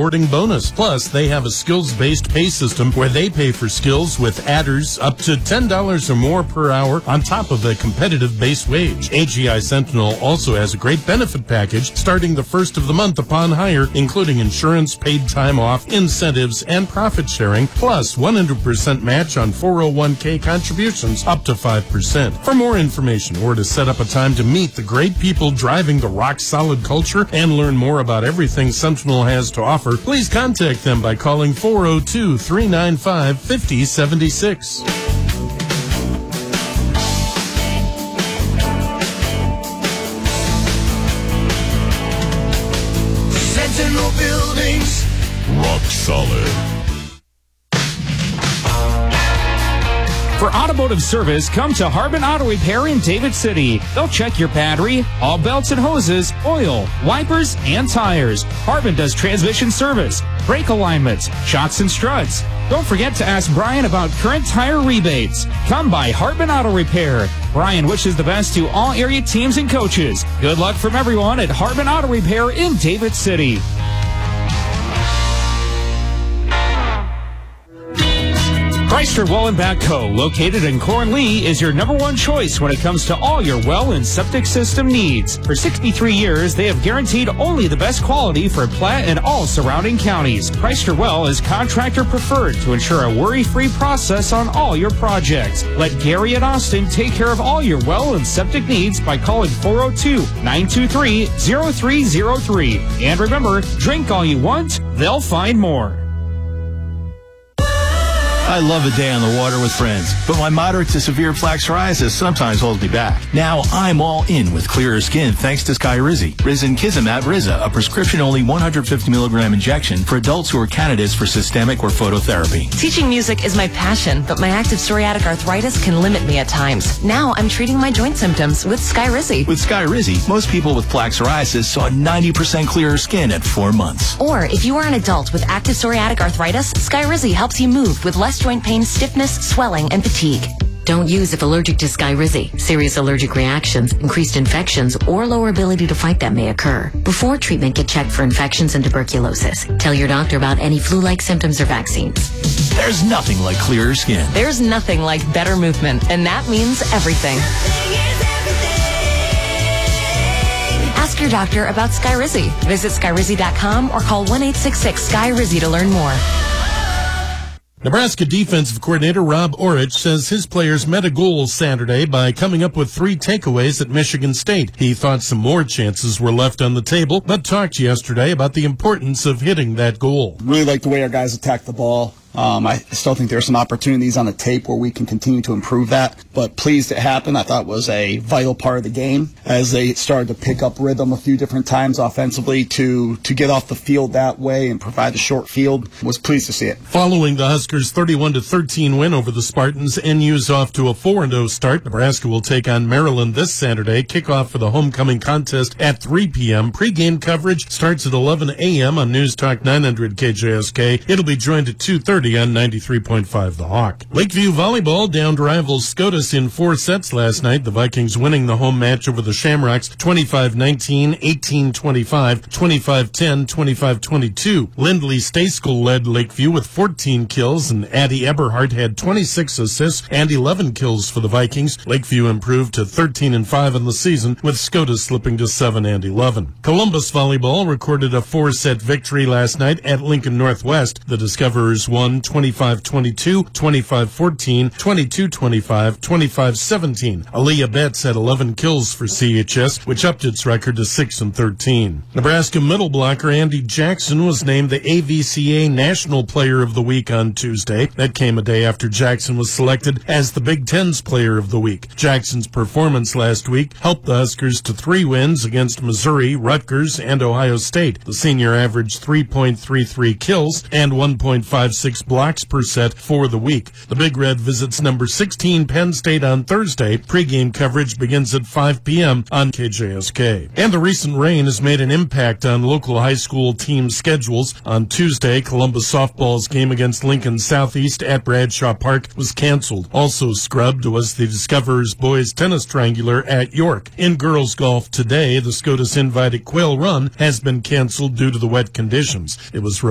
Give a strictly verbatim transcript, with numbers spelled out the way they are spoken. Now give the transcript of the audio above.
onboarding bonus. Plus, they have a skills-based pay system where they pay for skills with adders up to ten dollars or more per hour on top of a competitive base wage. A G I Sentinel also has a great benefit package starting the first of the month upon hire, including insurance, paid time off, incentives, and profit sharing, plus one hundred percent match on four oh one k contributions up to five percent. For more information or to set up a time to meet the great people driving the rock-solid culture and learn more about everything Sentinel has to offer, please contact them by calling four oh two, three nine five, five oh seven six. Sentinel Buildings, rock solid. For automotive service, come to Harbin Auto Repair in David City. They'll check your battery, all belts and hoses, oil, wipers, and tires. Harbin does transmission service, brake alignments, shocks and struts. Don't forget to ask Brian about current tire rebates. Come by Harbin Auto Repair. Brian wishes the best to all area teams and coaches. Good luck from everyone at Harbin Auto Repair in David City. Chrysler Well and Backhoe, located in Cornlee, is your number one choice when it comes to all your well and septic system needs. For sixty-three years, they have guaranteed only the best quality for Platte and all surrounding counties. Chrysler Well is contractor preferred to ensure a worry-free process on all your projects. Let Gary and Austin take care of all your well and septic needs by calling four oh two, nine two three, oh three oh three. And remember, drink all you want, they'll find more. I love a day on the water with friends, but my moderate to severe plaque psoriasis sometimes holds me back. Now I'm all in with clearer skin thanks to Skyrizi. Risankizumab Riza, a prescription-only one hundred fifty milligram injection for adults who are candidates for systemic or phototherapy. Teaching music is my passion, but my active psoriatic arthritis can limit me at times. Now I'm treating my joint symptoms with Skyrizi. With Skyrizi, most people with plaque psoriasis saw ninety percent clearer skin at four months. Or if you are an adult with active psoriatic arthritis, Skyrizi helps you move with less joint pain, stiffness, swelling, and fatigue. Don't use if allergic to Skyrizi. Serious allergic reactions, increased infections, or lower ability to fight them may occur. Before treatment, get checked for infections and tuberculosis. Tell your doctor about any flu-like symptoms or vaccines. There's nothing like clearer skin. There's nothing like better movement, and that means everything. Ask your doctor about Skyrizi. Visit Skyrizi dot com or call one eight six six, S K Y R I Z I to learn more. Nebraska defensive coordinator Rob Orich says his players met a goal Saturday by coming up with three takeaways at Michigan State. He thought some more chances were left on the table, but talked yesterday about the importance of hitting that goal. Really like the way our guys attacked the ball. Um, I still think there's some opportunities on the tape where we can continue to improve that, but pleased it happened. I thought it was a vital part of the game as they started to pick up rhythm a few different times offensively to, to get off the field that way and provide the short field. Was pleased to see it. Following the Huskers' thirty-one to thirteen win over the Spartans, N U's off to a four and oh start. Nebraska will take on Maryland this Saturday. Kickoff for the homecoming contest at three p.m. Pre-game coverage starts at eleven a.m. on News Talk nine hundred K J S K. It'll be joined at two thirty on ninety-three point five The Hawk. Lakeview Volleyball downed rivals Scotus in four sets last night. The Vikings winning the home match over the Shamrocks twenty-five nineteen, eighteen twenty-five, twenty-five ten, twenty-five twenty-two. Lindley Stayskull led Lakeview with fourteen kills, and Addie Eberhardt had twenty-six assists and eleven kills for the Vikings. Lakeview improved to thirteen and five in the season, with Scotus slipping to seven and eleven. Columbus Volleyball recorded a four-set victory last night at Lincoln Northwest. The Discoverers won twenty-five twenty-two, twenty-five fourteen, twenty-two twenty-five, twenty-five seventeen. Aaliyah Betts had eleven kills for C H S, which upped its record to six and thirteen. Nebraska middle blocker Andy Jackson was named the A V C A National Player of the Week on Tuesday. That came a day after Jackson was selected as the Big Ten's Player of the Week. Jackson's performance last week helped the Huskers to three wins against Missouri, Rutgers, and Ohio State. The senior averaged three point three three kills and one point five six blocks per set for the week. The Big Red visits number sixteen Penn State on Thursday. Pre-game coverage begins at five p.m. on K J S K. And the recent rain has made an impact on local high school team schedules. On Tuesday, Columbus softball's game against Lincoln Southeast at Bradshaw Park was canceled. Also scrubbed was the Discoverers boys tennis triangular at York. In girls golf today, the SCOTUS Invite at Quail Run has been canceled due to the wet conditions. It was